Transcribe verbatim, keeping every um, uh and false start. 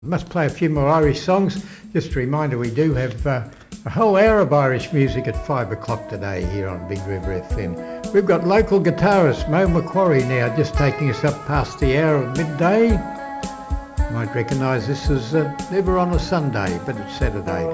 Must play a few more Irish songs. Just a reminder, we do have uh, a whole hour of Irish music at five o'clock today here on Big River F M. We've got local guitarist Mo Macquarie now, just taking us up past the hour of midday. You might recognise this as uh, never on a Sunday, but it's Saturday.